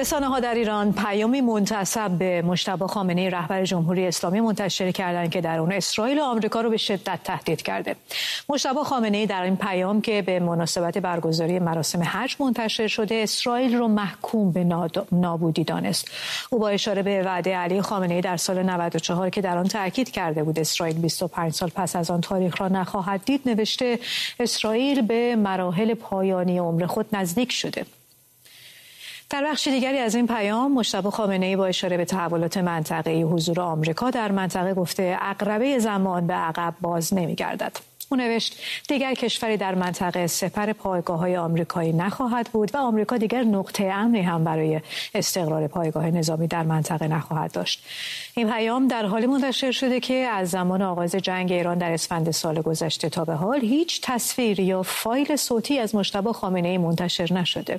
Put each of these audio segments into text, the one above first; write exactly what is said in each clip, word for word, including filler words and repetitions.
رسانه‌ها در ایران پیامی منتسب به مجتبی خامنه‌ای رهبر جمهوری اسلامی منتشر کردند که در اون اسرائیل و آمریکا رو به شدت تهدید کرده. مجتبی خامنه‌ای در این پیام که به مناسبت برگزاری مراسم حج منتشر شده، اسرائیل رو محکوم به نابودی دانست. او با اشاره به وعده علی خامنه‌ای در سال نود و چهار که در آن تاکید کرده بود اسرائیل بیست و پنج سال پس از آن تاریخ را نخواهد دید، نوشته اسرائیل به مراحل پایانی عمر خود نزدیک شده. در بخش دیگری از این پیام، مجتبی خامنه‌ای با اشاره به تحولات منطقه‌ای حضور آمریکا در منطقه گفته عقربه زمان به عقب باز نمی‌گردد. او نوشت دیگر کشوری در منطقه سپر پایگاه‌های آمریکایی نخواهد بود و آمریکا دیگر نقطه امنی هم برای استقرار پایگاه نظامی در منطقه نخواهد داشت. این پیام در حالی منتشر شده که از زمان آغاز جنگ ایران در اسفند سال گذشته تا به حال هیچ تصویر یا فایل صوتی از مجتبی خامنه‌ای منتشر نشده.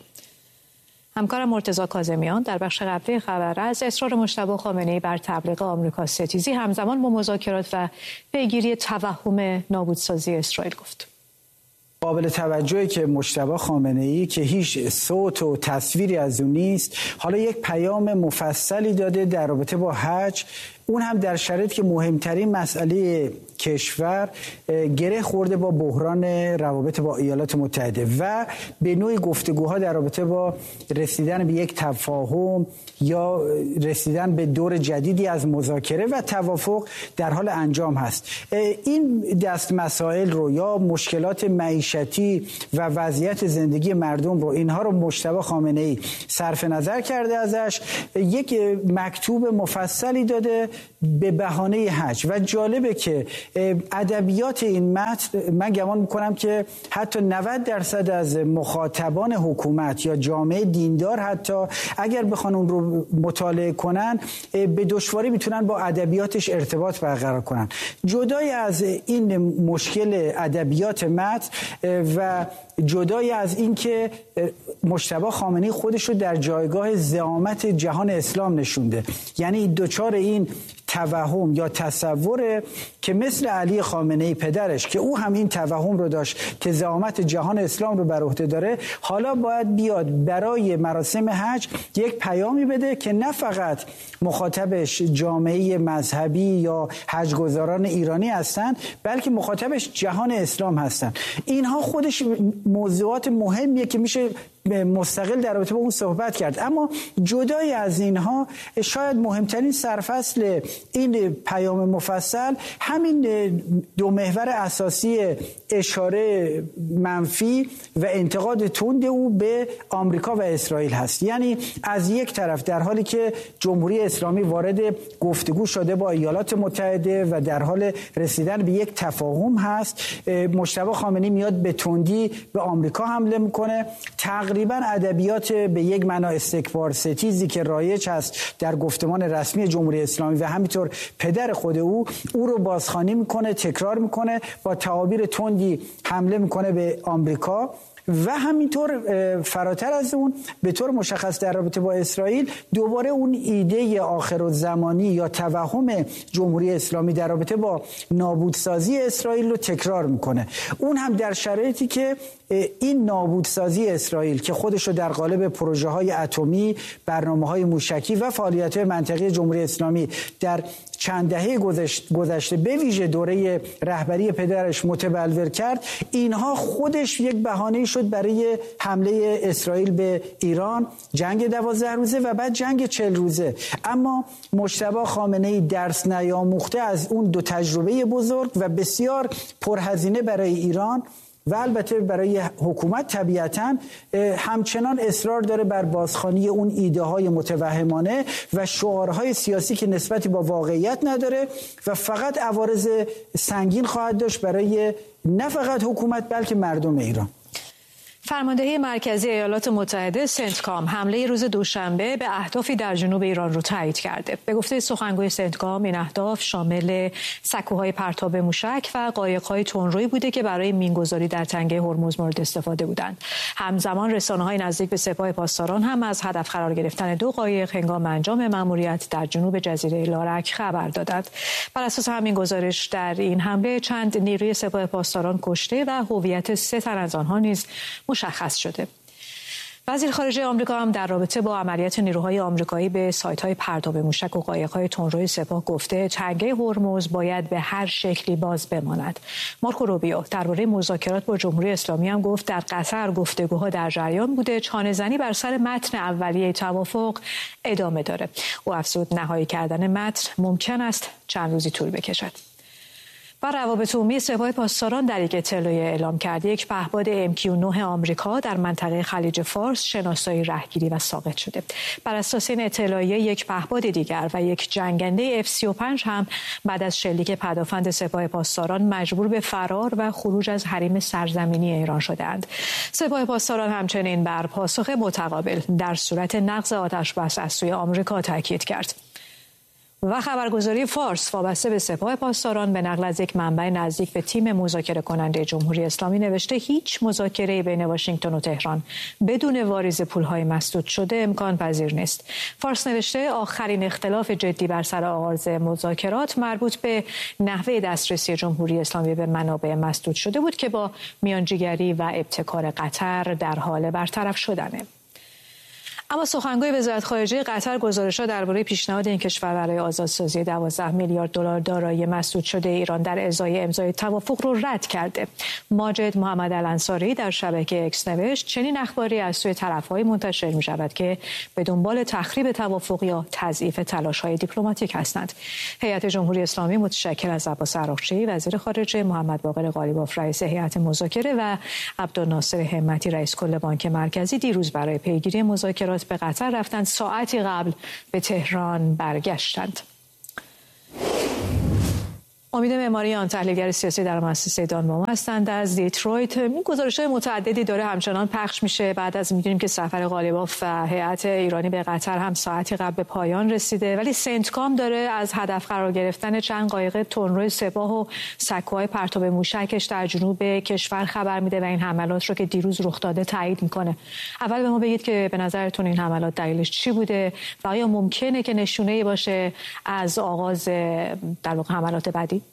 همکارم مرتضی کاظمیان در بخش قبلی خبر از اصرار مجتبی خامنه‌ای بر تبلیغ آمریکا ستیزی همزمان با مذاکرات و پیگیری توهم نابودسازی اسرائیل گفت. قابل توجهی که مجتبی خامنه‌ای که هیچ صوت و تصویری از اون نیست، حالا یک پیام مفصلی داده در رابطه با حج، اون هم در شرایطی که مهمترین مسئله کشور گره خورده با بحران روابط با ایالات متحده و به نوعی گفتگوها در رابطه با رسیدن به یک تفاهم یا رسیدن به دور جدیدی از مذاکره و توافق در حال انجام هست. این دست مسائل رو یا مشکلات معیشتی و وضعیت زندگی مردم رو، اینها رو مجتبی خامنه‌ای صرف نظر کرده ازش، یک مکتوب مفصلی داده به بهانه حج و جالبه که ادبیات این متن، من گمان میکنم که حتی نود درصد از مخاطبان حکومت یا جامعه دیندار حتی اگر بخوان اون رو مطالعه کنن به دشواری میتونن با ادبیاتش ارتباط برقرار کنن. جدای از این مشکل ادبیات متن و جدای از این که مجتبی خامنه‌ای خودش رو در جایگاه زعامت جهان اسلام نشونده، یعنی دوچار این توهم یا تصوره که مثل علی خامنه‌ای پدرش که او هم این توهم رو داشت که زعامت جهان اسلام رو بر عهده داره، حالا باید بیاد برای مراسم حج یک پیامی بده که نه فقط مخاطبش جامعه مذهبی یا حج‌گزاران ایرانی هستند، بلکه مخاطبش جهان اسلام هستند. اینها خودش موضوعات مهمیه که میشه مستقل در رابطه با اون صحبت کرد. اما جدای از اینها شاید مهمترین سرفصل این پیام مفصل همین دو محور اساسی اشاره منفی و انتقاد تند او به آمریکا و اسرائیل هست. یعنی از یک طرف در حالی که جمهوری اسلامی وارد گفتگو شده با ایالات متحده و در حال رسیدن به یک تفاهم هست، مجتبی خامنه‌ای میاد به تندی به آمریکا حمله میکنه. تقریبا ادبیات به یک معنا استکبار ستیزی که رایج هست در گفتمان رسمی جمهوری اسلامی و همینطور پدر خود او او رو بازخوانی میکنه، تکرار میکنه، با تعابیر تندی حمله میکنه به آمریکا و همینطور فراتر از اون به طور مشخص در رابطه با اسرائیل دوباره اون ایده آخرالزمانی یا توهم جمهوری اسلامی در رابطه با نابودسازی اسرائیل رو تکرار میکنه. اون هم در شرایطی که این نابودسازی اسرائیل که خودش رو در قالب پروژه های اتمی، برنامه های موشکی و فعالیت های منطقی جمهوری اسلامی در چند دهه گذشته به ویژه دوره رهبری پدرش متبلور کرد، اینها خودش یک بهانه شد برای حمله اسرائیل به ایران، جنگ دوازده روزه و بعد جنگ چهل روزه. اما مجتبی خامنه‌ای درس نیاموخته از اون دو تجربه بزرگ و بسیار پرهزینه برای ایران و البته برای حکومت طبیعتاً همچنان اصرار داره بر بازخوانی اون ایده های متوهمانه و شعارهای سیاسی که نسبتی با واقعیت نداره و فقط عوارض سنگین خواهد داشت برای نه فقط حکومت بلکه مردم ایران. فرماندهی مرکزی ایالات متحده سنتکام حمله روز دوشنبه به اهدافی در جنوب ایران رو تایید کرده. به گفته سخنگوی سنتکام این اهداف شامل سکوهای پرتاب موشک و قایق‌های تندرویی بوده که برای مینگذاری در تنگه هرمز مورد استفاده بودند. همزمان رسانه‌های نزدیک به سپاه پاسداران هم از هدف قرار گرفتن دو قایق هنگام انجام مأموریت در جنوب جزیره لارک خبر دادند. بر اساس همین گزارش در این حمله چند نیروی سپاه پاسداران کشته و هویت سه تن از آنها نیز مشخص شده. وزیر خارجه آمریکا هم در رابطه با عملیات نیروهای آمریکایی به سایت‌های پرتاب موشک و قایق‌های تندروی سپاه گفته تنگه هرمز باید به هر شکلی باز بماند. مارکو روبیو درباره مذاکرات با جمهوری اسلامی هم گفت در قطر گفتگوها در جریان بوده، چانه‌زنی بر سر متن اولیه توافق ادامه داره. او افزود نهایی کردن متن ممکن است چند روزی طول بکشد. و روابط عمومی سپاه پاسداران در یک اطلاعیه اعلام کرد یک پهپاد ام کیو نه آمریکا در منطقه خلیج فارس شناسایی رهگیری و ساقط شده. بر اساس این اطلاعیه یک پهپاد دیگر و یک جنگنده اف سی و پنج هم بعد از شلیک پدافند سپاه پاسداران مجبور به فرار و خروج از حریم سرزمینی ایران شدند. سپاه پاسداران همچنین بر پاسخ متقابل در صورت نقض آتش‌بس از سوی آمریکا تاکید کرد. و خبرگزاری فارس وابسته به سپاه پاسداران به نقل از یک منبع نزدیک به تیم مذاکره کننده جمهوری اسلامی نوشته هیچ مذاکره بین واشنگتن و تهران بدون واریز پولهای مسدود شده امکان پذیر نیست. فارس نوشته آخرین اختلاف جدی بر سر آغاز مذاکرات مربوط به نحوه دسترسی جمهوری اسلامی به منابع مسدود شده بود که با میانجیگری و ابتکار قطر در حال برطرف شدنه. اما سخنگوی وزارت خارجه قطر گزارش‌ها درباره پیشنهاد این کشور برای آزادسازی دوازده میلیارد دلار دارایی مسدود شده ایران در ازای امضای توافق رو رد کرده. ماجد محمد الانصاری در شبکه اکس نوشت چنین اخباری از سوی طرف‌های منتشر می‌شود که به دنبال تخریب توافق یا تضعیف تلاش‌های دیپلماتیک هستند. هیئت جمهوری اسلامی متشکل از عباس عراقچی وزیر خارجه، محمد باقر قالیباف رئیس هیئت مذاکره و عبدالناصر همتی رئیس کل بانک مرکزی دیروز برای پیگیری مذاکرات به قطر رفتند. ساعتی قبل به تهران برگشتند. امید معماریان تحلیلگر سیاسی در مؤسسه دانوام هستند از دیترویت. این گزارش‌های متعددی داره همچنان پخش میشه بعد از می‌دونیم که سفر قالیباف و هیئت ایرانی به قطر هم ساعتی قبل به پایان رسیده، ولی سنتکام داره از هدف قرار گرفتن چند قایق تندروی سپاه و سکوهای پرتاب موشکش در جنوب کشور خبر میده و این حملات رو که دیروز رخ داده تایید میکنه. اول به ما بگید که به نظرتون این حملات دلیلش چی بوده و آیا ممکنه که نشونه‌ای باشه از آغاز در واقع حملات بعدی؟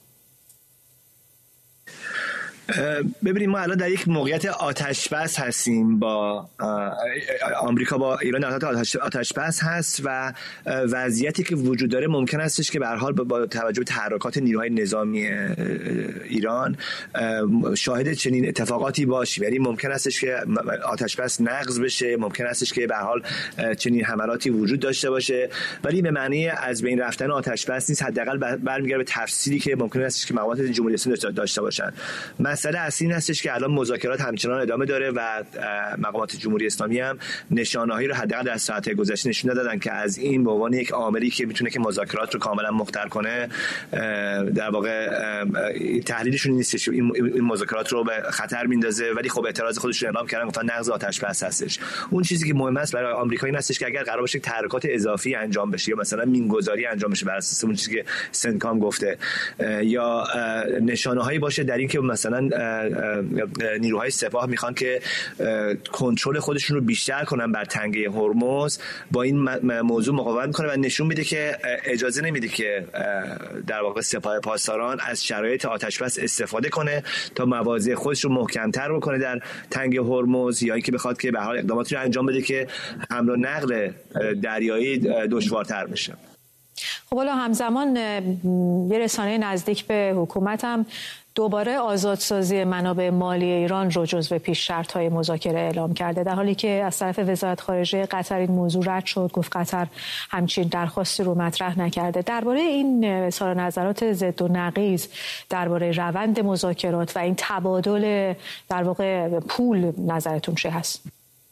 ببینیم ما الان در یک موقعیت آتش بس هستیم، با آمریکا با ایران در حالت آتش بس هست و وضعیتی که وجود داره ممکن استش که به هر حال با توجه به تحرکات نیروهای نظامی ایران شاهد چنین اتفاقاتی باشیم. یعنی ممکن استش که آتش بس نقض بشه، ممکن استش که به هر حال چنین حملاتی وجود داشته باشه، ولی به معنی از بین رفتن آتش بس نیست. حداقل برمیگرده به تفسیری که ممکن استش که مقامات جمهوری اسلامی داشته باشن. مسئله اصلی این هستش که الان مذاکرات همچنان ادامه داره و مقامات جمهوری اسلامی هم نشانه‌هایی رو حداقل در ساعت‌های گذشته نشون دادن که از این به عنوان یک عاملی که میتونه که مذاکرات رو کاملا مختل کنه، در واقع تحلیلشون نیستش این مذاکرات رو به خطر میندازه، ولی خب اعتراض خودشون اعلام کردن، گفتن نقض آتش بس هستش. اون چیزی که مهم است برای آمریکا این هستش که اگر قرار باشه تحرکات اضافی انجام بشه یا مثلا مینگذاری انجام بشه بر اساس اون چیزی که سنتکام گفته یا نشانه‌هایی باشه در این که مثلا نیروهای سپاه میخوان که کنترل خودشون رو بیشتر کنن بر تنگه هرمز، با این موضوع مقاومت میکنه و نشون میده که اجازه نمیده که در واقع سپاه پاسداران از شرایط آتش بس استفاده کنه تا مواضع خودش رو محکمتر بکنه در تنگه هرمز، یا اینکه بخواد که به حال اقداماتی رو انجام بده که حمل و نقل دریایی دشوارتر بشه. خب حالا همزمان یه رسانه نزدیک به حکومت هم دوباره آزادسازی منابع مالی ایران رو جزو پیش شرط‌های مذاکره اعلام کرده، در حالی که از طرف وزارت خارجه قطر این موضوع رد شد، گفت قطر همچین درخواستی رو مطرح نکرده. درباره این اظهار نظرات ضد و نقیض درباره روند مذاکرات و این تبادل در واقع پول نظرتون چه هست؟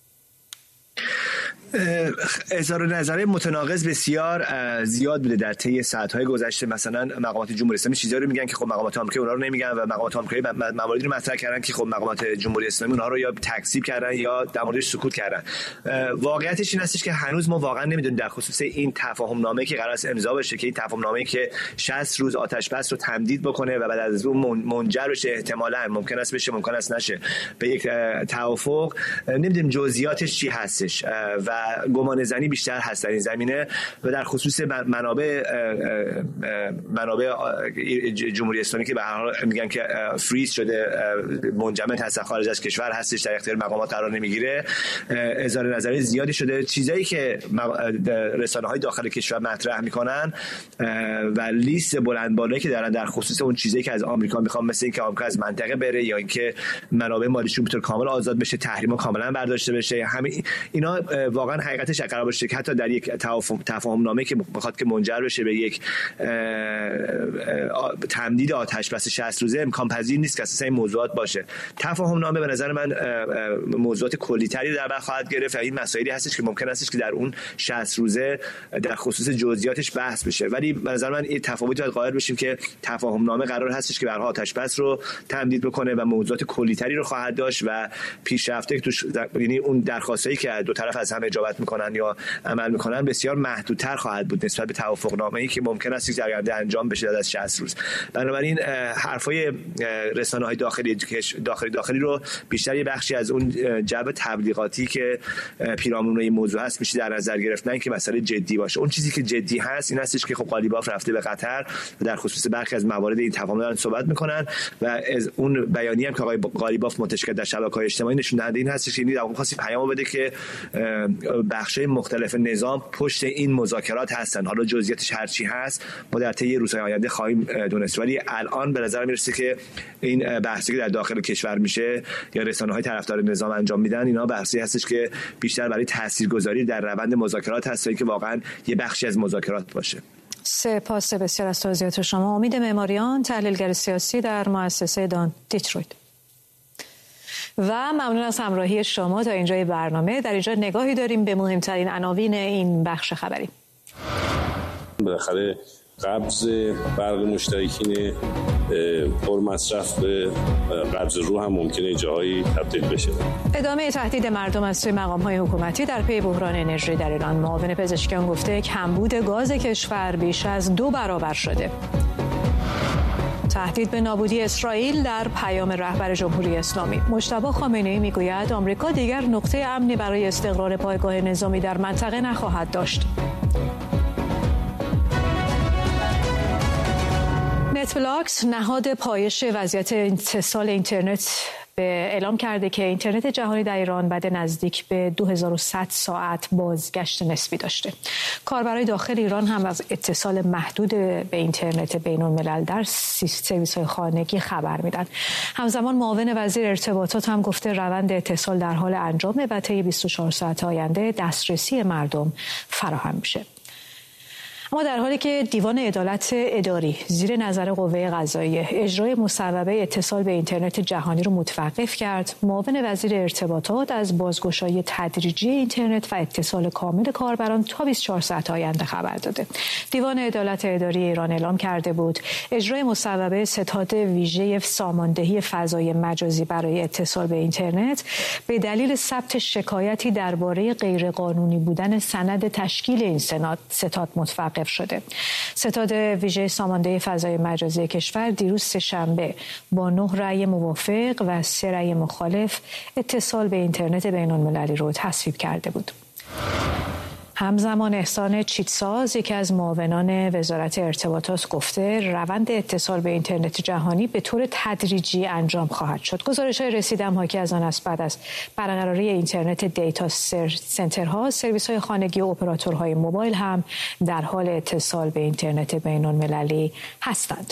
اظهار نظر متناقض بسیار زیاد بوده در طی ساعت‌های گذشته. مثلا مقامات جمهوری اسلامی چیزایی رو میگن که خب مقامات آمریکایی اونها رو نمیگن و مقامات آمریکایی مواردی رو مطرح کردن که خب مقامات جمهوری اسلامی اونها رو یا تکذیب کردن یا در موردش سکوت کردن. واقعیتش این هستش که هنوز ما واقعا نمیدونیم در خصوص این تفاهم نامه‌ای که قرار است امضا بشه که این تفاهم نامه‌ای که شصت روز آتش بس رو تمدید بکنه و بعد از اون منجر بشه، احتمالاً ممکن است بشه ممکن است نشه به یک توافق، نمیدونیم جزئیاتش چی هستش و گمان زنی بیشتر هست در این زمینه و در خصوص منابع منابع جمهوری اسلامی که به هر حال میگن که فریز شده، منجمد هست، خارج از کشور هستش، در اختیار مقامات قرار نمیگیره، اظهار نظری زیادی شده. چیزایی که رسانه‌های داخل کشور مطرح میکنن و لیست بلند بالایی که دارن در خصوص اون چیزایی که از آمریکا میخوان، مثل اینکه آمریکا از منطقه بره یا اینکه منابع مالیشون به طور کامل آزاد بشه، تحریما کاملا برداشته بشه، همه اینا واقعا حقیقتش قرار باشه که حتی در یک تفاهم نامه که بخواد که منجر بشه به یک تمدید آتش بس شصت روزه، امکان پذیر نیست که اساسا این موضوعات باشه. تفاهم نامه به نظر من موضوعات کلی‌تری در بر خواهد گرفت و این مسائلی هستش که ممکن است که در اون شصت روزه در خصوص جزئیاتش بحث بشه، ولی به نظر من این تفاوتی باید قائل بشیم که تفاهم نامه قرار هستش که به هر حال آتش بس رو تمدید بکنه و موضوعات کلی‌تری رو خواهد داشت و پیشرفته توش، یعنی اون درخواستایی که دو طرف از هم اجابت میکنن یا عمل میکنن بسیار محدودتر خواهد بود نسبت به توافق نامه‌ای که ممکن است در آینده انجام بشه از شصت روز. بنابراین حرفای رسانه‌های داخلی داخلی داخلی رو بیشتر یه بخشی از اون جبهه تبلیغاتی که پیرامون این موضوع هست میشه در نظر گرفت، نه که مسئله جدی باشه. اون چیزی که جدی هست این هستش که خب قالیباف رفته به قطر و در خصوص برخی از موارد این تفاهم دارن صحبت میکنن و از اون بیانیه هم که آقای قالیباف منتشر کرد در شبکه‌های اجتماعی نشون دهنده این هستش که این در واقع خاصی پیام بده که بخش‌های مختلف نظام پشت این مذاکرات هستن. حالا جزئیاتش هر چی هست ما در طی روزهای آینده خواهیم دونست، ولی الان به نظر میرسه که این بحثی که در داخل کشور میشه یا رسانه‌های طرفدار نظام انجام میدن، اینا بحثی هستش که بیشتر برای تاثیرگذاری در روند مذاکرات هست که واقعا یه بخشی از مذاکرات باشه. سپاس بسیار از توضیحات شما. امید معماریان، تحلیلگر سیاسی در مؤسسه دان دیترویت. و ممنون از همراهی شما تا اینجای برنامه. در اینجا نگاهی داریم به مهمترین عناوین این بخش خبری. بالاخره قبض برق مشترکین پرمصرف به قبض رو هم ممکنه جاهایی تبدیل بشه. ادامه تهدید مردم از سوی مقام‌های حکومتی در پی بحران انرژی در ایران. معاون پزشکیان گفته کمبود گاز کشور بیش از دو برابر شده. تهدید به نابودی اسرائیل در پیام رهبر جمهوری اسلامی. مجتبی خامنه‌ای میگوید آمریکا دیگر نقطه امنی برای استقرار پایگاه نظامی در منطقه نخواهد داشت. نتفلاکس نهاد پایش وضعیت اتصال اینترنت به اعلام کرده که اینترنت جهانی در ایران بعد نزدیک به دو هزار و صد ساعت بازگشت نسبی داشته. کاربرای داخل ایران هم از اتصال محدود به اینترنت بین الملل در سرویس‌های خانگی خبر میدن. همزمان معاون وزیر ارتباطات هم گفته روند اتصال در حال انجامه و طی بیست و چهار ساعت آینده دسترسی مردم فراهم میشه. اما در حالی که دیوان عدالت اداری زیر نظر قوه قضاییه اجرای مصوبه اتصال به اینترنت جهانی رو متوقف کرد، معاون وزیر ارتباطات از بازگشایی تدریجی اینترنت و اتصال کامل کاربران تا بیست و چهار ساعت آینده خبر داده. دیوان عدالت اداری ایران اعلام کرده بود اجرای مصوبه ستاد ویژه ساماندهی فضای مجازی برای اتصال به اینترنت به دلیل ثبت شکایتی درباره غیرقانونی بودن سند تشکیل این سناد ستاد متوقف شده. ستاد ویژه سامانده فضای مجازی کشور دیروز سه‌شنبه با نه رأی موافق و سه رأی مخالف اتصال به اینترنت بین المللی رو تصویب کرده بود. همزمان احسان چیتساز یکی از معاونان وزارت ارتباطات گفته روند اتصال به اینترنت جهانی به طور تدریجی انجام خواهد شد. گزارش‌های رسیدم حاکی از آن است بعد از برقراری اینترنت دیتا سنترها، سرویس‌های خانگی و اپراتورهای موبایل هم در حال اتصال به اینترنت بین‌المللی هستند.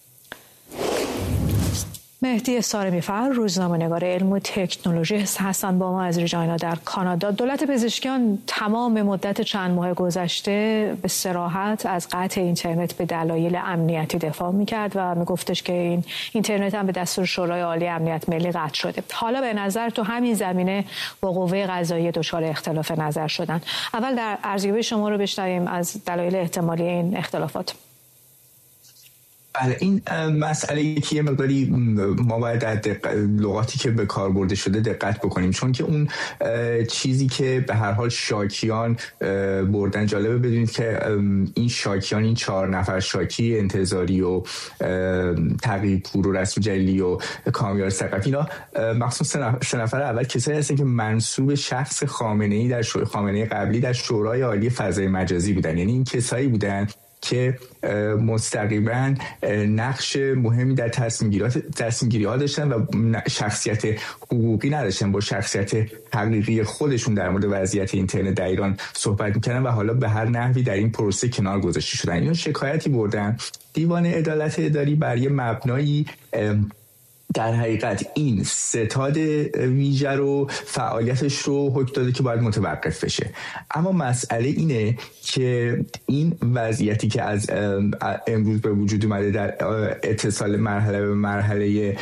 مهدی سارمی‌فر، روزنامه‌نگار علم و تکنولوژی هستند با ما از ریجاینا در کانادا. دولت پزشکیان تمام مدت چند ماه گذشته به صراحت از قطع اینترنت به دلایل امنیتی دفاع می‌کرد و می‌گفتش که این اینترنت هم به دستور شورای عالی امنیت ملی قطع شده. حالا به نظر تو همین زمینه با قوه قضاییه دچار اختلاف نظر شدن. اول در ارزیابی شما رو بشنویم از دلایل احتمالی این اختلافات. بله، این مسئله که یه مقداری ما باید در لغاتی که به کار برده شده دقت بکنیم، چون که اون چیزی که به هر حال شاکیان بردن، جالبه بدونید که این شاکیان، این چهار نفر شاکی انتظاری و تقی‌پور و رسول جلیلی و کامیار ثقفی، اینا مخصوصا سه نفر اول کسایی هستن که منسوب شخص خامنه‌ای در شورای خامنه‌ای قبلی در شورای عالی فضای مجازی بودن. یعنی این کسایی بودن که مستقیما نقش مهمی در تصمیم گیری ها داشتن و شخصیت حقوقی نداشتن، با شخصیت حقیقی خودشون در مورد وضعیت اینترنت در ایران صحبت میکنن و حالا به هر نحوی در این پروسه کنار گذاشته شدن. اینو شکایتی بردن. دیوان عدالت اداری بر یه مبنایی در حقیقت این ستاد ویژه رو فعالیتش رو حکم داده که باید متوقف بشه. اما مسئله اینه که این وضعیتی که از امروز به وجود اومده در اتصال مرحله به مرحله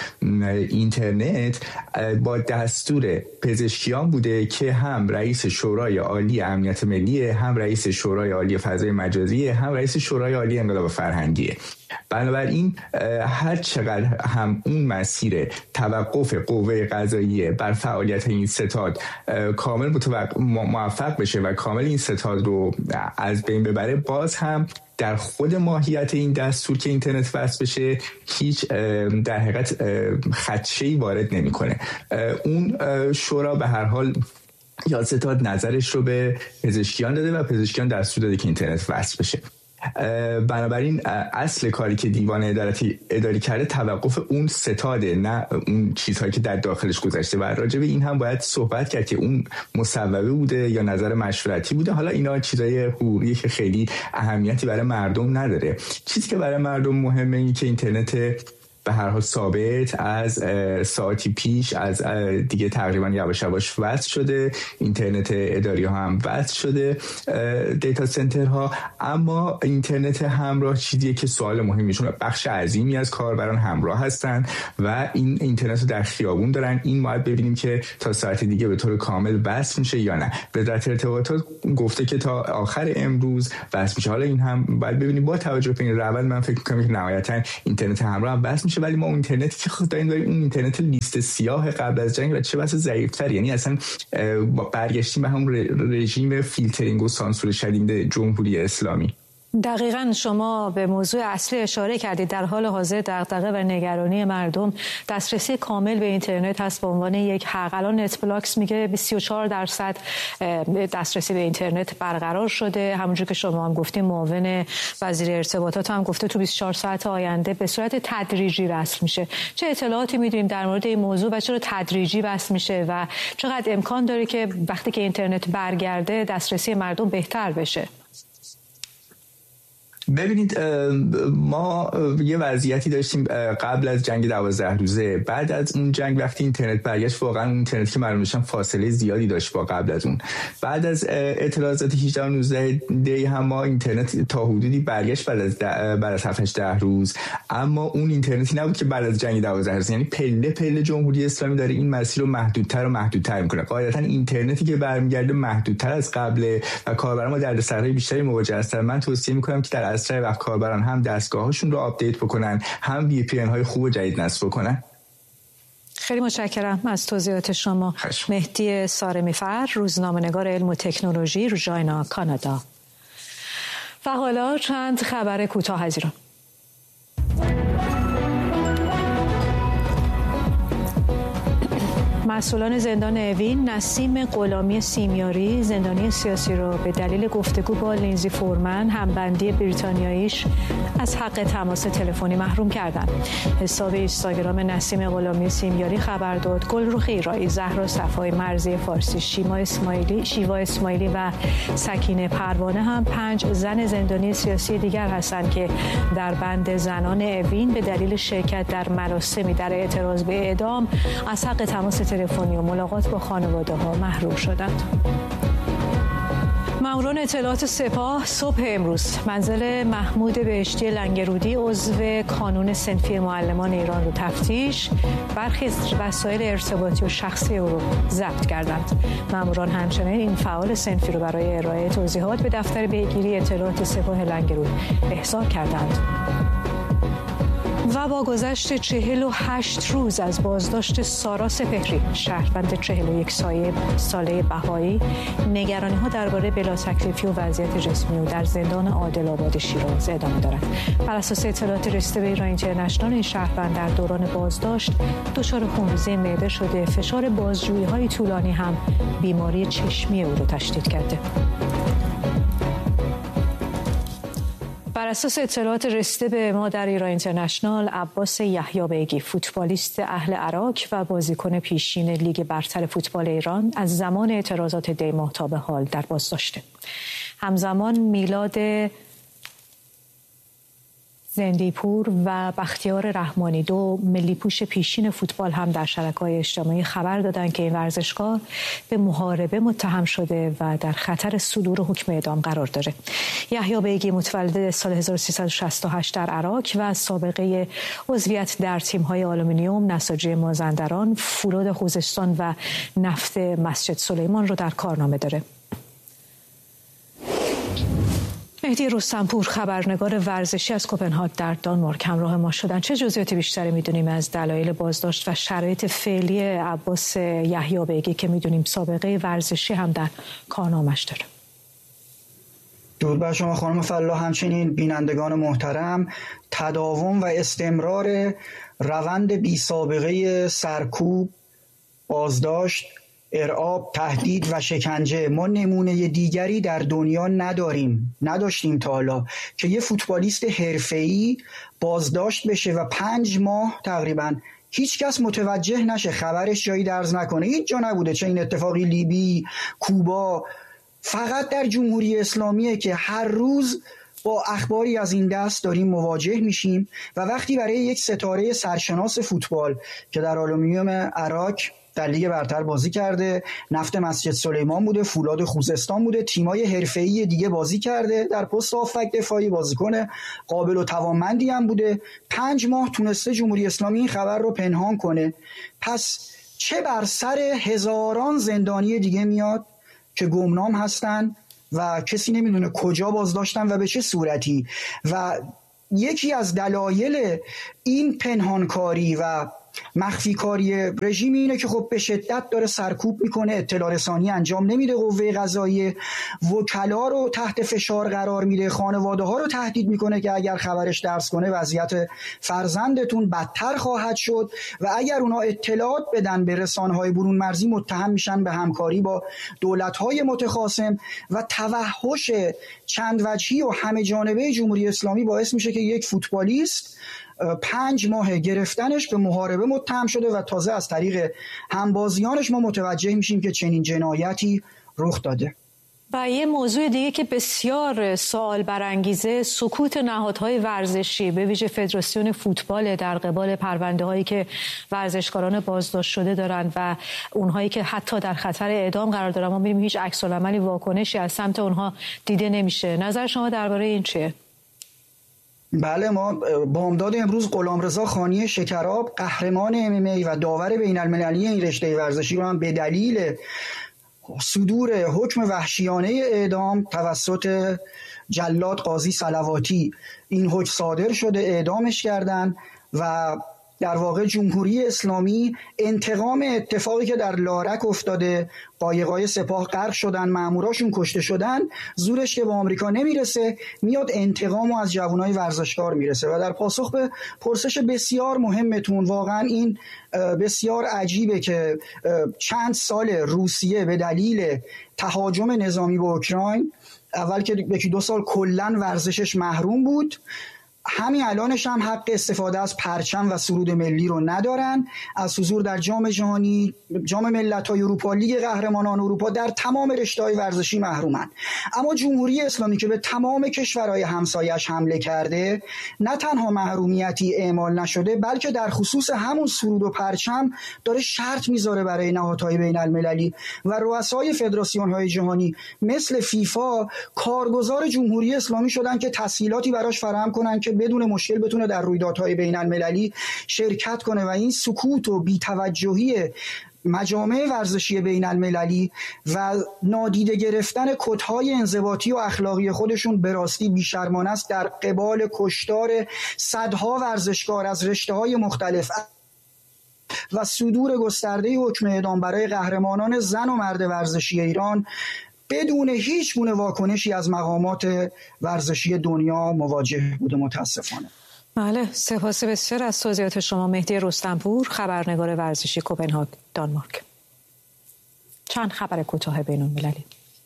اینترنت با دستور پزشکیان بوده که هم رئیس شورای عالی امنیت ملی، هم رئیس شورای عالی فضای مجازی، هم رئیس شورای عالی انقلاب فرهنگیه. بنابراین هر چقدر هم اون مسیر توقف قوه قضاییه بر فعالیت این ستاد کامل موفق بشه و کامل این ستاد رو از بین ببره، باز هم در خود ماهیت این دستور که اینترنت وصل بشه هیچ در حقیقت خدشه‌ای وارد نمی‌کنه. اون شورا به هر حال یا ستاد نظرش رو به پزشکیان داده و پزشکیان دستور داده که اینترنت وصل بشه. بنابراین اصل کاری که دیوان ادارتی اداری کرده توقف اون ستاده، نه اون چیزهایی که در داخلش گذشته. و راجع به این هم باید صحبت کرد که اون مصوبه بوده یا نظر مشورتی بوده. حالا اینا چیزای حقوقی که خیلی اهمیتی برای مردم نداره. چیزی که برای مردم مهمه اینه که اینترنت به هر حال ثابت از ساعتی پیش از دیگه تقریبا یواش یواش وصل شده، اینترنت اداری ها هم وصل شده، دیتا سنترها. اما اینترنت همراه چیزیه که سوال مهمی، چون بخش عظیمی از کاربران همراه هستن و این اینترنت رو در خیابون دارن. این باید ببینیم که تا ساعت دیگه به طور کامل وصل میشه یا نه. وزارت ارتباطات گفته که تا آخر امروز وصل میشه. حالا این هم باید ببینیم. با توجه به این روند من فکر می‌کنم که نهایتاً اینترنت همراه هم وصل میشه، ولی ما اون اینترنتی که خود داریم داریم اون اینترنت لیست سیاه قبل از جنگ و چه بسا ضعیف‌تر. یعنی اصلا برگشتیم به همون رژیم فیلترینگ و سانسور شدید جمهوری اسلامی. دقیقاً شما به موضوع اصلی اشاره کردید. در حال حاضر دغدغه و نگرانی مردم دسترسی کامل به اینترنت هست به عنوان یک حق. الان نتفلاکس میگه بیست و چهار درصد دسترسی به اینترنت برقرار شده. همونجور که شما هم گفتیم معاون وزیر ارتباطات هم گفته تو بیست و چهار ساعت آینده به صورت تدریجی وصل میشه. چه اطلاعاتی میدونیم در مورد این موضوع و چرا تدریجی وصل میشه و چقدر امکان داره که وقتی که اینترنت برگرده دسترسی مردم بهتر بشه؟ ببینید، ما یه وضعیتی داشتیم قبل از جنگ دوازده روزه. بعد از اون جنگ وقتی اینترنت برگشت، واقعا اون اینترنت که معلوم داشتن فاصله زیادی داشت با قبل از اون. بعد از اعتراضات هجده و نوزده دی هم ما اینترنت تا حدودی برگشت بعد از بعد از هفت هشت روز، اما اون اینترنتی نبود که بعد از جنگ دوازده روز. یعنی پله پله جمهوری اسلامی داره این مسیر رو محدودتر و محدودتر میکنه. قاعدتا اینترنتی که برمیگرده محدودتر از قبل و کاربران ما دردسرهای بیشتری مواجه هستن. من توصیه میکنم که در اسرع وقت کاربران هم دستگاهاشون رو آپدیت بکنن، هم وی پی ان های خوب و جدید نصب بکنن. خیلی متشکرم از توضیحات شما. خشم. مهدی سارمی‌فر، روزنامه‌نگار علم و تکنولوژی، روزاینا کانادا. و حالا چند خبر کوتاه از ایران. مسئولان زندان اوین نسیم غلامی سیمیاری، زندانی سیاسی را به دلیل گفتگو با لینزی فورمن، همبندی بریتانیاییش، از حق تماس تلفنی محروم کردند. حساب اینستاگرام نسیم غلامی سیمیاری خبر داد گلرخ ایرایی، زهرا صفای، مرضی فارسی، شیما اسماعیلی، شیوا اسماعیلی و سکینه پروانه هم پنج زن زندانی سیاسی دیگر هستند که در بند زنان اوین به دلیل شرکت در مراسمی در اعتراض به اعدام از حق تماس تلفنی و ملاقات با خانواده ها محروم شدند. ماموران اطلاعات سپاه صبح امروز منزل محمود بهشتی لنگرودی عضو کانون صنفی معلمان ایران رو تفتیش، برخی وسایل ارتباطی و شخصی او رو ضبط کردند. ماموران همچنین این فعال صنفی رو برای ارائه توضیحات به دفتر بهگیری اطلاعات سپاه لنگرود احضار کردند. و با گذشت چهل و هشت روز از بازداشت سارا سپهری، شهروند چهل و یک ساله بهایی، نگرانی‌ها درباره بلا تکلیفی و وضعیت جسمی او در زندان عادل آباد شیراز ادامه دارد. بر اساس اطلاعات رسیده به ایران اینترنشنال، این شهروند در دوران بازداشت دچار خونریزی معده شده. فشار بازجویی‌های طولانی هم بیماری چشمی او را تشدید کرده. بر اساس اطلاعات رسیده به ما در ایران اینترنشنال، عباس یحیی بیگی، فوتبالیست اهل عراق و بازیکن پیشین لیگ برتر فوتبال ایران، از زمان اعتراضات دی ماه تا به حال در بازداشته. همزمان میلاد زندیپور و بختیار رحمانی، دو ملی پوش پیشین فوتبال، هم در شبکه‌های اجتماعی خبر دادند که این ورزشکار به محاربه متهم شده و در خطر صدور حکم اعدام قرار داره. یحیی بیگی متولد سال هزار و سیصد و شصت و هشت در عراق و از سابقه عضویت در تیم‌های آلومینیوم، نساجی مازندران، فولاد خوزستان و نفت مسجد سلیمان رو در کارنامه داره. مهدی رستمپور، خبرنگار ورزشی از کوپنهاگ در دانمارک، همراه ما شدن. چه جزئیاتی بیشتری میدونیم از دلایل بازداشت و شرایط فعلی عباس یحیی بیگی که میدونیم سابقه ورزشی هم در کارنامه‌اش داره؟ درود بر شما خانم فلاح، همچنین بینندگان محترم. تداوم و استمرار روند بی سابقه سرکوب، بازداشت، ارعاب، تهدید و شکنجه ما نمونه دیگری در دنیا نداریم، نداشتیم تا حالا که یه فوتبالیست حرفه‌ای بازداشت بشه و پنج ماه تقریبا هیچ کس متوجه نشه، خبرش جایی درز نکنه. هیچ جا نبوده چه این اتفاقی لیبی، کوبا، فقط در جمهوری اسلامیه که هر روز با اخباری از این دست داریم مواجه میشیم. و وقتی برای یک ستاره سرشناس فوتبال که در آلومینیوم عراق در لیگ برتر بازی کرده، نفت مسجد سلیمان بوده، فولاد خوزستان بوده، تیمای حرفه‌ای دیگه بازی کرده، در پست هافبک دفاعی بازیکن قابل و توانمندی هم بوده، پنج ماه تونسته جمهوری اسلامی این خبر رو پنهان کنه. پس چه بر سر هزاران زندانی دیگه میاد که گمنام هستن و کسی نمیدونه کجا بازداشتن و به چه صورتی. و یکی از دلایل این پنهانکاری و مخفی کاری رژیم اینه که خب به شدت داره سرکوب میکنه، اطلاع رسانی انجام نمیده، قوه قضاییه وکلا رو تحت فشار قرار میده، خانواده ها رو تهدید میکنه که اگر خبرش درز کنه وضعیت فرزندتون بدتر خواهد شد، و اگر اونا اطلاعات بدن به رسانه‌های برون مرزی متهم میشن به همکاری با دولت‌های متخاصم. و توحش چند وجهی و همه جانبه جمهوری اسلامی باعث میشه که یک فوتبالیست پنج ماه گرفتنش به محاربه متهم شده و تازه از طریق همبازیانش ما متوجه میشیم که چنین جنایتی رخ داده. و یه موضوع دیگه که بسیار سوال برانگیزه، سکوت نهادهای ورزشی به ویژه فدراسیون فوتبال در قبال پرونده هایی که ورزشکاران بازداشت شده دارند و اونهایی که حتی در خطر اعدام قرار دارن. ما می‌بینیم هیچ عکس العملی، واکنشی از سمت اونها دیده نمیشه. نظر شما درباره این چیه؟ بله، ما بامداد امروز غلامرضا خانی شکراب، قهرمان ام ام ای و داور بین المللی این رشته ورزشی رو هم به دلیل صدور حکم وحشیانه اعدام توسط جلاد قاضی صلواتی این حکم صادر شده، اعدامش کردن. و در واقع جمهوری اسلامی انتقام اتفاقی که در لارک افتاده، قایقای سپاه غرق شدن، ماموراشون کشته شدن، زورش که به آمریکا نمیرسه، میاد انتقامو از جوانای ورزشکار میرسه. و در پاسخ به پرسش بسیار مهمتون، واقعا این بسیار عجیبه که چند سال روسیه به دلیل تهاجم نظامی به اوکراین، اول که یکی دو سال کلن ورزشش محروم بود، همین الانش هم حق استفاده از پرچم و سرود ملی رو ندارن، از حضور در جام جهانی، جام ملت‌های اروپا، لیگ قهرمانان اروپا، در تمام رشته‌های ورزشی محرومن. اما جمهوری اسلامی که به تمام کشورهای همسایش حمله کرده، نه تنها محرومیتی اعمال نشده، بلکه در خصوص همون سرود و پرچم داره شرط میذاره برای نهادهای بین المللی و رؤسای فدراسیون‌های جهانی مثل فیفا کارگزار جمهوری اسلامی شدن که تسهیلاتی براش فراهم کنن که بدون مشکل بتونه در رویدادهای بین المللی شرکت کنه. و این سکوت و بی‌توجهی مجامع ورزشی بین المللی و نادیده گرفتن کدهای انضباطی و اخلاقی خودشون به راستی بی‌شرمانه است در قبال کشتار صدها ورزشکار از رشته‌های مختلف و صدور گسترده حکم اعدام برای قهرمانان زن و مرد ورزشی ایران بدون هیچ گونه واکنشی از مقامات ورزشی دنیا مواجه بوده متاسفانه. بله، سپاس بسیار از توضیحات شما. مهدی رستمپور، خبرنگار ورزشی کوپنهاگ، دانمارک. چند خبر کوتاه بین المللی.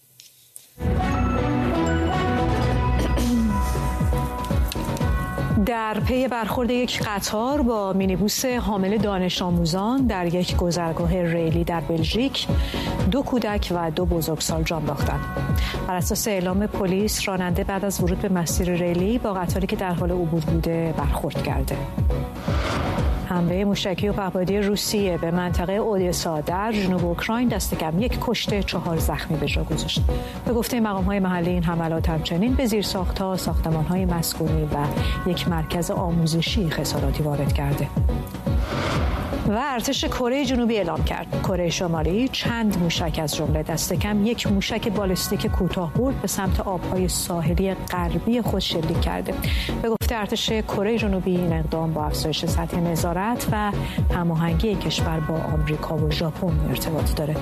در پی برخورد یک قطار با مینیبوس حامل دانش آموزان در یک گذرگاه ریلی در بلژیک، دو کودک و دو بزرگسال جان باختند. بر اساس اعلام پلیس، راننده بعد از ورود به مسیر ریلی با قطاری که در حال عبور بوده برخورد کرده. حمله موشکی و پهپادی روسیه به منطقه اودسا در جنوب اوکراین دست کم یک کشته چهار زخمی به جا گذاشت. به گفته مقام‌های محلی این حملات همچنین به زیرساخت‌ها، ساختمان‌های مسکونی و یک مرکز آموزشی خساراتی وارد کرده. و ارتش کره جنوبی اعلام کرد کره شمالی چند موشک از جمله دست کم یک موشک بالستیک کوتاه‌برد به سمت آبهای ساحلی غربی خود شلیک کرده. به گفته ارتش کره جنوبی این اقدام با افزایش سطح نظارت و هماهنگی کشور با آمریکا و ژاپن ارتباط داره.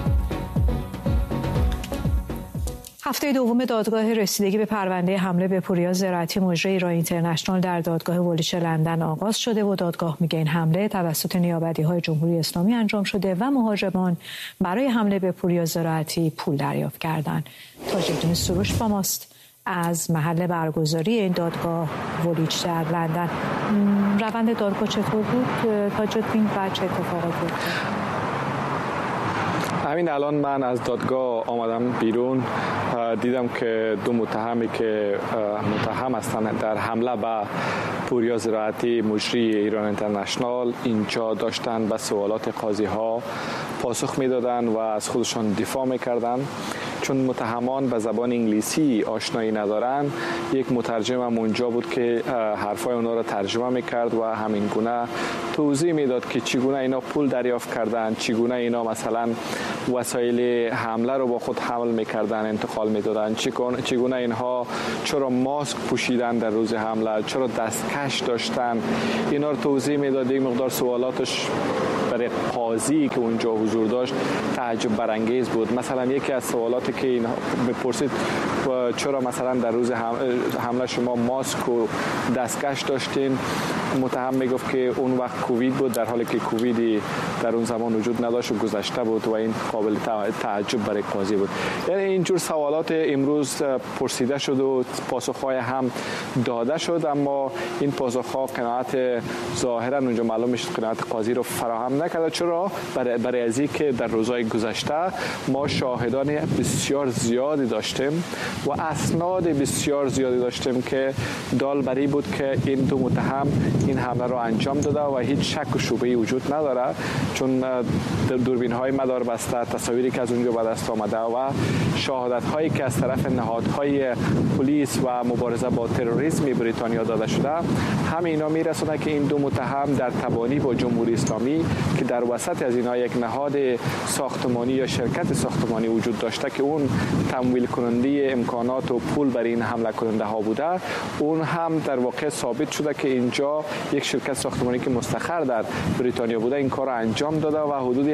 هفته دوم دادگاه رسیدگی به پرونده حمله به پوریا زراعتی مجری ایران اینترنشنال در دادگاه وولیچ لندن آغاز شده و دادگاه میگه این حمله توسط نیابتی‌های جمهوری اسلامی انجام شده و مهاجمان برای حمله به پوریا زراعتی پول دریافت کردند. تاج‌الدین سروش با ماست از محل برگزاری این دادگاه وولیچ در لندن. روند دادگاه چطور بود تاج‌الدین و چه اتفاقاتی افتاد؟ همین الان من از دادگاه آمدم بیرون، دیدم که دو متهمی که متهم هستند در حمله به پوریا زراعتی مجری ایران اینترنشنال اینجا داشتن به سوالات قاضی ها پاسخ میدادن و از خودشان دفاع میکردن. چون متهمان به زبان انگلیسی آشنایی ندارن، یک مترجم هم اونجا بود که حرفای اونا رو ترجمه میکرد و همین گونه توضیح میداد که چگونه اینا پول دریافت کردن، چگونه اینا مثلا وسایل حمله رو با خود حمل میکردن، انتقال میدادن، چگونه اینها چرا ماسک پوشیدن در روز حمله، چرا دستکش داشتن، اینا رو توضیح میداد. یک مقدار سوالاتش برای قاضی که اونجا حضور داشت تعجب برانگیز بود. مثلا یکی از سوالاتی که این بپرسید چرا مثلا در روز حمله شما ماسک و دستکش داشتین، متهم میگفت که اون وقت کووید بود، در حالی که کوویدی در اون زمان وجود نداشت و گذشته بود و این قابل تعجب برای قاضی بود. یعنی اینجور سوالات امروز پرسیده شد و پاسخهای هم داده شد، اما این پاسخها قناعت ظاهرا اونجا معلوم میشد قناعت قاضی رو فراهم نکرده. چرا؟ برای برای از اینکه در روزهای گذشته ما شاهدان بسیار زیادی داشتیم و اسناد بسیار زیادی داشتیم که دال بر این بود که این دو متهم این حمله رو انجام داده و هیچ شک و شبهه‌ای وجود نداره، چون دوربین‌های مدار بسته، تصاویری که از اونجا به دست آمده و شهادت‌هایی که از طرف نهادهای پلیس و مبارزه با تروریسم بریتانیا داده شده، همه اینا میرسونه که این دو متهم در تبانی با جمهوری اسلامی که در وسط از اینا یک نهاد ساختمانی یا شرکت ساختمانی وجود داشته که اون تمویل کننده امکانات و پول برای این حمله کننده ها بوده، اون هم در واقع ثابت شده که اینجا یک شرکت ساختمانی که مستقر در بریتانیا بوده این کار را انجام داده و حدود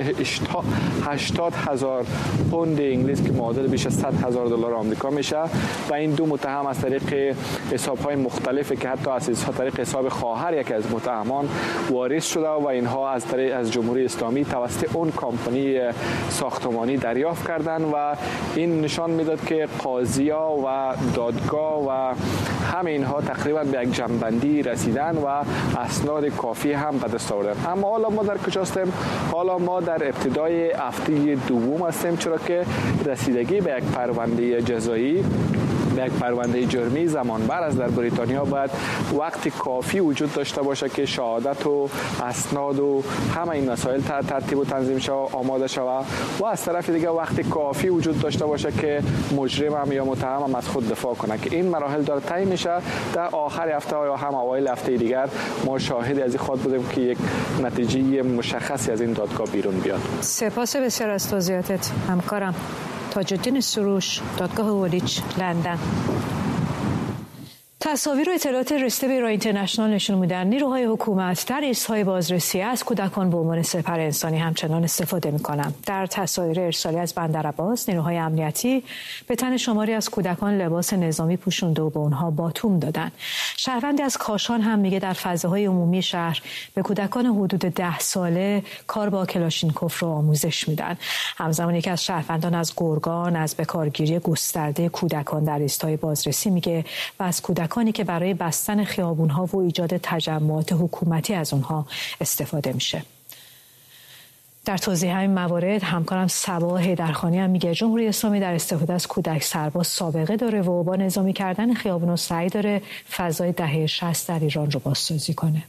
هشتاد هزار پوند انگلیس که معادل بیش از صد هزار دلار آمریکا میشه و این دو متهم از طریق حساب‌های مختلفی که حتی از طریق حساب خواهر یک از متهمان وارد شده و اینها از طریق از جمهوری اسلامی توسط اون کمپانی ساختمانی دریافت کردند و این نشان میداد که قاضی‌ها و دادگاه و همه اینها تقریبا به یک جنبندی رسیدن و اسناد کافی هم به دست آوردن. اما حالا ما در کجا هستیم؟ حالا ما در ابتدای هفته دوم هستیم، چرا که رسیدگی به یک پرونده جزایی به یک پرونده جرمی زمان بر از در بریتانیا باید وقت کافی وجود داشته باشه که شهادت و اسناد و همه این مسائل ترتیب و تنظیم شود، آماده شود و از طرف دیگه وقت کافی وجود داشته باشه که مجرم هم یا متهم هم از خود دفاع کنه که این مراحل داره طی میشه. در آخر هفته یا هم اوایل هفته دیگر ما شاهد از این خود بودیم که یک نتیجه مشخصی از این دادگاه بیرون بیاد. سپاس بسیار از توضیحاتت همکارم تاج‌الدین سروش، دادگاه وولیچ، لندن. تصاویر و اطلاعات رسیده به ایران اینترنشنال نشون میدن نیروهای حکومت در ایستگاه بازرسی از کودکان به عنوان سپر انسانی همچنان استفاده میکنند. در تصاویر ارسالی از بندرعباس نیروهای امنیتی به تن شماری از کودکان لباس نظامی پوشونده و به اونها باتوم دادن. شهروندی از کاشان هم میگه در فضاهای عمومی شهر به کودکان حدود ده ساله کار با کلاشینکوف رو آموزش میدن. همزمان یکی از شهروندان از گرگان از بکارگیری گسترده کودکان در ایستگاه بازرسی میگه و از کودکان کودکانی که برای بستن خیابون‌ها و ایجاد تجمعات حکومتی از اونها استفاده میشه. در توضیح همین موارد همکارم صبا حیدرخانی هم میگه جمهوری اسلامی در استفاده از کودک سرباز سابقه داره و با نظامی کردن خیابون و سعی داره فضای دهه شصت در ایران رو بازسازی کنه.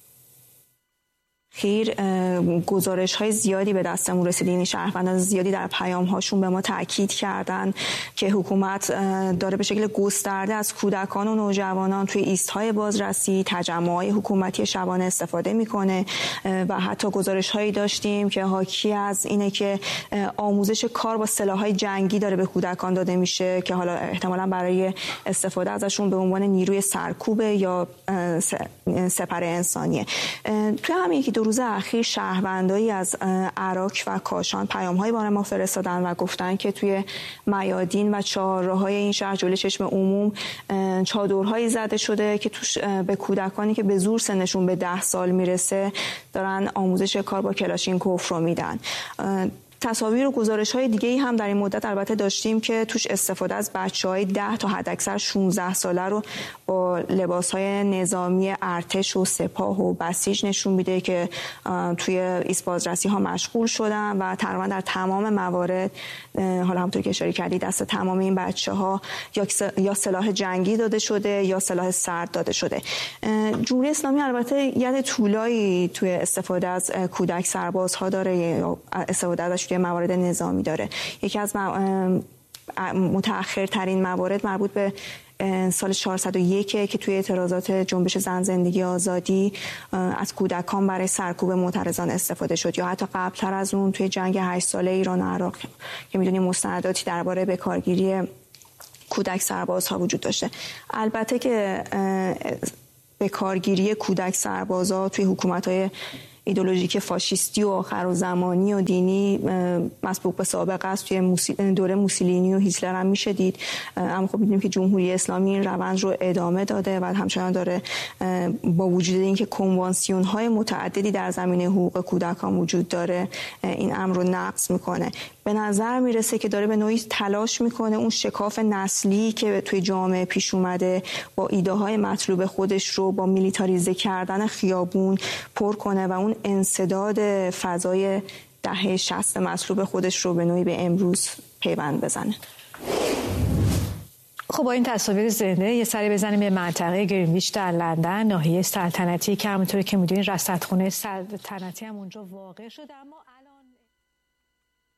خیر گزارش های زیادی به دستمون رسید، این شهروندان زیادی در پیام هاشون به ما تاکید کردن که حکومت داره به شکل گسترده از کودکان و نوجوانان توی ایستهای بازرسی تجمعات حکومتی شبانه استفاده میکنه و حتی گزارش هایی داشتیم که حاکی از اینه که آموزش کار با سلاح‌های جنگی داره به کودکان داده میشه که حالا احتمالاً برای استفاده ازشون به عنوان نیروی سرکوب یا سپر انسانیه. توی همین یکی دو روز اخیر شهروندایی از عراق و کاشان پیام‌هایی برای ما فرستادن و گفتن که توی میادین و چهارراه‌های این شهر جلوی چشم عموم چادرهایی زده شده که توش به کودکانی که به زور سنشون به ده سال میرسه دارن آموزش کار با کلاشینکوف رو میدن. تصاویر و گزارش‌های دیگه‌ای هم در این مدت البته داشتیم که توش استفاده از بچه‌های ده تا حداکثر شانزده ساله رو با لباس‌های نظامی ارتش و سپاه و بسیج نشون میده که توی ایست بازرسی‌ها مشغول شدن و تقریبا در تمام موارد حالا همونطور که اشاره کردید دست تمام این بچه‌ها یا سلاح جنگی داده شده یا سلاح سرد داده شده. جمهوری اسلامی البته ید طولایی توی استفاده از کودک سربازها داره یا استفاده ازش توی موارد نظامی داره. یکی از متأخرترین موارد مربوط به سال چهارصد و یک که توی اعتراضات جنبش زن زندگی آزادی از کودکان برای سرکوب معترضان استفاده شد، یا حتی قبلتر از اون توی جنگ هشت ساله ایران و عراق که میدونیم مستنداتی درباره بکارگیری کودک سربازها وجود داشته. البته که بکارگیری کودک سربازها توی حکومت‌های ایدئولوژیک فاشیستی و آخرالزمانی و دینی مسبوق به سابقه است. توی دوره موسولینی و هیتلر هم میشه دید، اما خب می‌بینیم که جمهوری اسلامی این روند رو ادامه داده و همچنان داره با وجود اینکه کنوانسیون‌های متعددی در زمینه حقوق کودکان وجود داره این امر رو نقض میکنه. به نظر میرسه که داره به نوعی تلاش میکنه اون شکاف نسلی که توی جامعه پیش اومده با ایده های مطلوب خودش رو با میلیتاریزه کردن خیابون پر کنه و اون انسداد فضای دهه شصت مطلوب خودش رو به نوعی به امروز پیوند بزنه. خب با این تصاویر زنده یه سری بزنیم به منطقه گرینویچ در لندن، ناحیه سلطنتی که همونطوری که میدونین رصدخونه سلطنتی هم اونجا واقع شده. اما